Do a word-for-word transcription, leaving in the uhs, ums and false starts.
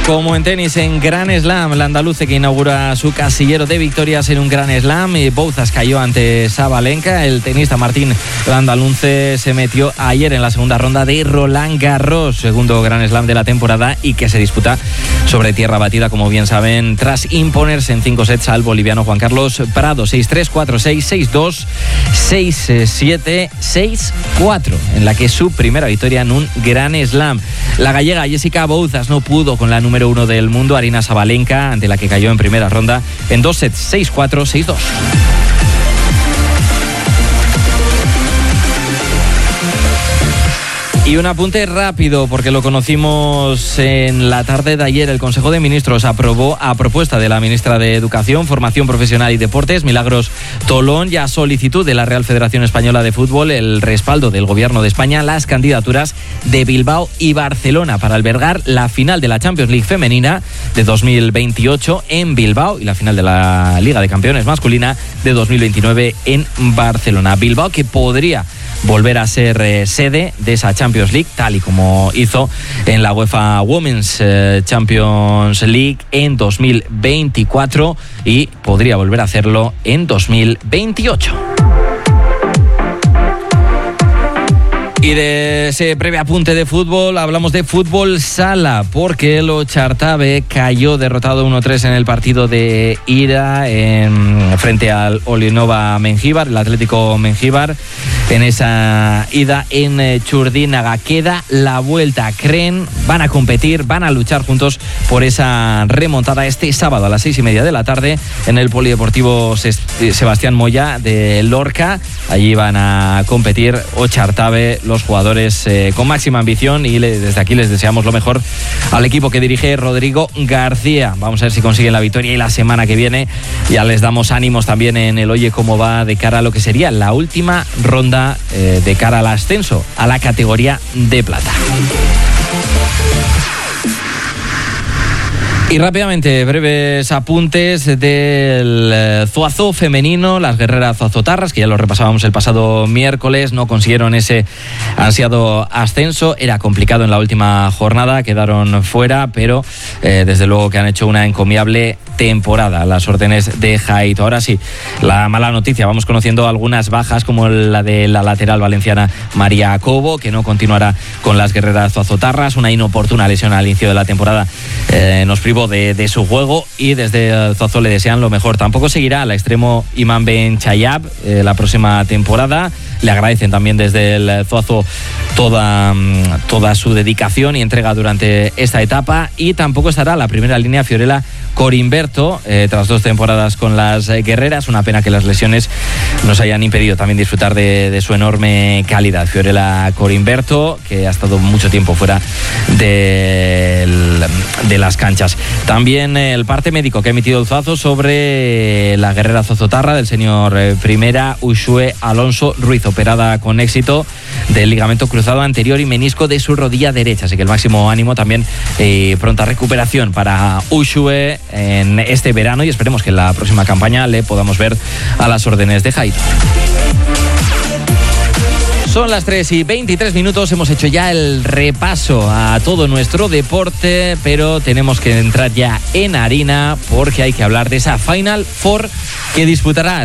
Como en tenis, en Grand Slam, la andaluce que inaugura su casillero de victorias en un Grand Slam. Y Bouzas cayó ante Sabalenka. El tenista Martín Landaluce se metió ayer en la segunda ronda de Roland Garros, segundo Grand Slam de la temporada y que se disputa sobre tierra batida, como bien saben, tras imponerse en cinco sets al boliviano Juan Carlos Prado. seis tres, cuatro seis, seis dos, seis siete, seis cuatro, en la que es su primera victoria en un Grand Slam. La gallega Jessica Bouzas no pudo con la número uno del mundo, Aryna Sabalenka, ante la que cayó en primera ronda en dos sets, seis cuatro, seis dos. Y un apunte rápido, porque lo conocimos en la tarde de ayer. El Consejo de Ministros aprobó, a propuesta de la ministra de Educación, Formación Profesional y Deportes, Milagros Tolón, y a solicitud de la Real Federación Española de Fútbol, el respaldo del Gobierno de España, las candidaturas de Bilbao y Barcelona para albergar la final de la Champions League femenina de dos mil veintiocho en Bilbao y la final de la Liga de Campeones masculina de dos mil veintinueve en Barcelona. Bilbao, que podría volver a ser eh, sede de esa Champions League, tal y como hizo en la UEFA Women's eh, Champions League en dos mil veinticuatro, y podría volver a hacerlo en dos mil veintiocho. Y de ese breve apunte de fútbol hablamos de fútbol sala, porque el Ochartabe cayó derrotado uno tres en el partido de ida en, frente al Olinova Mengíbar, el Atlético Mengíbar, en esa ida en Churdínaga. Queda la vuelta, creen, van a competir, van a luchar juntos por esa remontada este sábado a las seis y media de la tarde en el Polideportivo Sebastián Moya de Lorca. Allí van a competir Ochartabe, los jugadores eh, con máxima ambición, y le, desde aquí les deseamos lo mejor al equipo que dirige Rodrigo García. Vamos a ver si consiguen la victoria, y la semana que viene ya les damos ánimos también en el Oye Cómo Va de cara a lo que sería la última ronda eh, de cara al ascenso a la categoría de plata. Y rápidamente, breves apuntes del Zuazo femenino. Las guerreras zuazotarras, que ya lo repasábamos el pasado miércoles, no consiguieron ese ansiado ascenso. Era complicado en la última jornada, quedaron fuera, pero eh, desde luego que han hecho una encomiable temporada a las órdenes de Jaito. Ahora sí, la mala noticia, vamos conociendo algunas bajas, como la de la lateral valenciana María Cobo, que no continuará con las guerreras zuazotarras. Una inoportuna lesión al inicio de la temporada eh, nos privó De, de su juego, y desde el Zuazo le desean lo mejor. Tampoco seguirá al extremo Imán Ben Chayab eh, la próxima temporada. Le agradecen también desde el Zuazo toda, toda su dedicación y entrega durante esta etapa. Y tampoco estará la primera línea Fiorella Corimberto eh, tras dos temporadas con las eh, guerreras. Una pena que las lesiones nos hayan impedido también disfrutar de, de su enorme calidad. Fiorella Corimberto, que ha estado mucho tiempo fuera de, de las canchas. También el parte médico que ha emitido el Zuazo sobre la guerrera zuazotarra del señor eh, Primera Ushue Alonso Ruiz, operada con éxito del ligamento cruzado anterior y menisco de su rodilla derecha. Así que el máximo ánimo, también eh, pronta recuperación para Ushue en este verano, y esperemos que en la próxima campaña le podamos ver a las órdenes de Jaito. Son las tres y veintitrés minutos, hemos hecho ya el repaso a todo nuestro deporte, pero tenemos que entrar ya en harina, porque hay que hablar de esa Final Four que disputará